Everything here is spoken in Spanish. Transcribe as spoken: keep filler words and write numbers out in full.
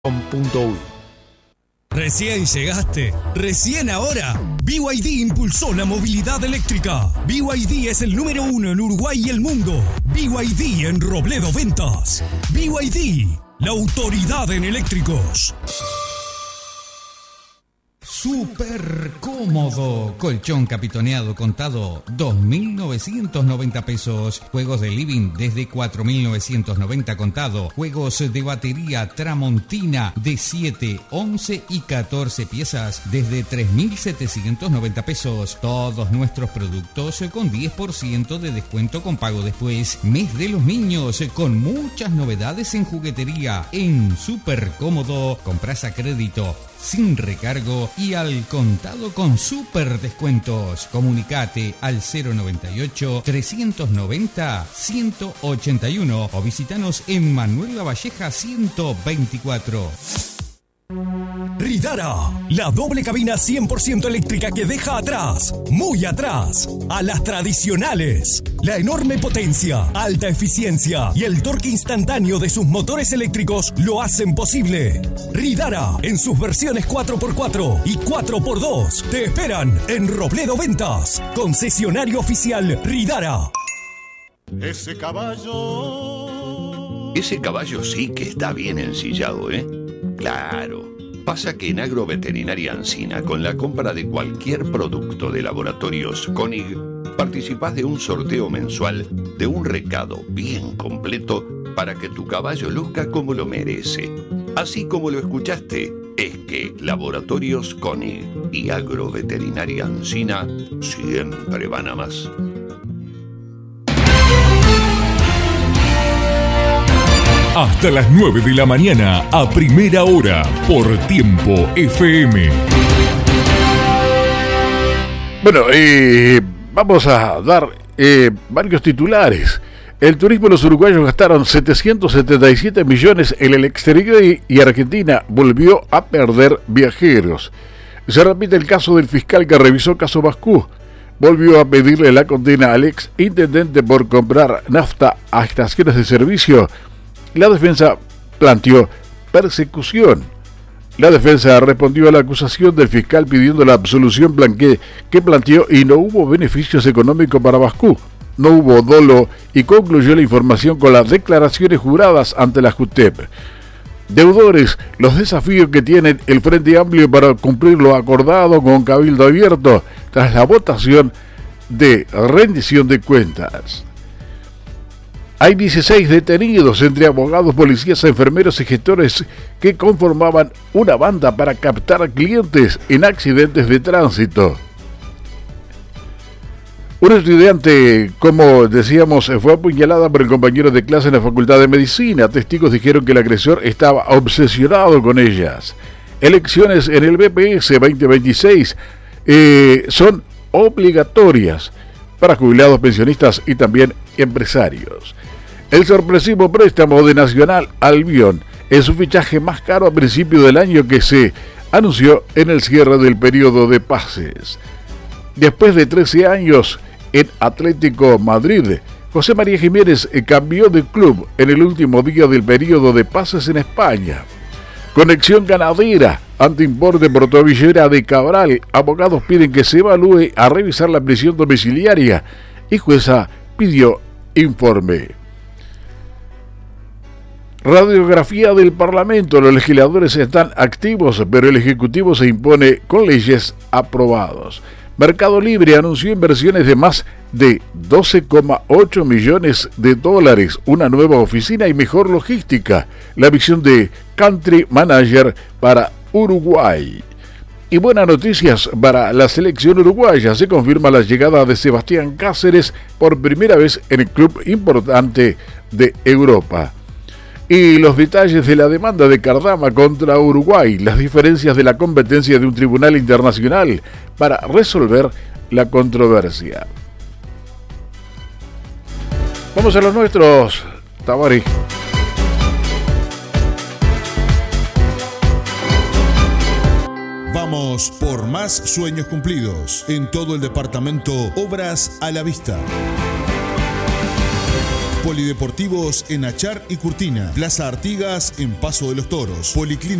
Recién llegaste, recién ahora. B Y D impulsó la movilidad eléctrica. B Y D es el número uno en Uruguay y el mundo. B Y D en Robledo Ventas. B Y D, la autoridad en eléctricos. Súper cómodo. Colchón capitoneado contado, dos mil novecientos noventa pesos. Juegos de living desde cuatro mil novecientos noventa contado. Juegos de batería Tramontina de siete, once y catorce piezas desde tres mil setecientos noventa pesos. Todos nuestros productos con diez por ciento de descuento con pago después. Mes de los niños con muchas novedades en juguetería. En Súper Cómodo, compras a crédito, sin recargo y al contado con super descuentos. Comunicate al cero noventa y ocho, trescientos noventa, ciento ochenta y uno o visitanos en Manuel Lavalleja ciento veinticuatro. Ridara, la doble cabina cien por ciento eléctrica que deja atrás, muy atrás, a las tradicionales. La enorme potencia, alta eficiencia y el torque instantáneo de sus motores eléctricos lo hacen posible. Ridara, en sus versiones cuatro por cuatro y cuatro por dos, te esperan en Robledo Ventas, concesionario oficial Ridara. Ese caballo... Ese caballo sí que está bien ensillado, ¿eh? Claro. Pasa que en Agroveterinaria Ancina, con la compra de cualquier producto de Laboratorios Koenig, participás de un sorteo mensual de un recado bien completo para que tu caballo luzca como lo merece. Así como lo escuchaste, es que Laboratorios Koenig y Agroveterinaria Ancina siempre van a más. Hasta las nueve de la mañana, a primera hora, por Tiempo F M. Bueno, eh, vamos a dar eh, varios titulares. El turismo de los uruguayos gastaron setecientos setenta y siete millones en el exterior y, y Argentina volvió a perder viajeros. Se repite el caso del fiscal que revisó caso Bascú. Volvió a pedirle la condena al ex intendente por comprar nafta a estaciones de servicio. La defensa planteó persecución. La defensa respondió a la acusación del fiscal pidiendo la absolución blanque que planteó y no hubo beneficios económicos para Bascú. No hubo dolo y concluyó la información con las declaraciones juradas ante la JUTEP. Deudores, los desafíos que tiene el Frente Amplio para cumplir lo acordado con Cabildo Abierto tras la votación de rendición de cuentas. Hay dieciséis detenidos entre abogados, policías, enfermeros y gestores que conformaban una banda para captar clientes en accidentes de tránsito. Un estudiante, como decíamos, fue apuñalada por el compañero de clase en la Facultad de Medicina. Testigos dijeron que el agresor estaba obsesionado con ellas. Elecciones en el B P S veinte veintiséis eh, son obligatorias para jubilados, pensionistas y también empresarios. El sorpresivo préstamo de Nacional Albion es su fichaje más caro a principio del año que se anunció en el cierre del periodo de pases. Después de trece años en Atlético Madrid, José María Jiménez cambió de club en el último día del periodo de pases en España. Conexión ganadera ante importe por tobillera de Cabral. Abogados piden que se evalúe a revisar la prisión domiciliaria y jueza pidió informe. Radiografía del Parlamento. Los legisladores están activos, pero el Ejecutivo se impone con leyes aprobados. Mercado Libre anunció inversiones de más de doce coma ocho millones de dólares, una nueva oficina y mejor logística. La visión de Country Manager para Uruguay. Y buenas noticias para la selección uruguaya. Se confirma la llegada de Sebastián Cáceres por primera vez en el club importante de Europa. Y los detalles de la demanda de Cardama contra Uruguay, las diferencias de la competencia de un tribunal internacional para resolver la controversia. Vamos a los nuestros, Tabari. Vamos por más sueños cumplidos. En todo el departamento, obras a la vista. Polideportivos en Achar y Curtina. Plaza Artigas en Paso de los Toros. Policlínica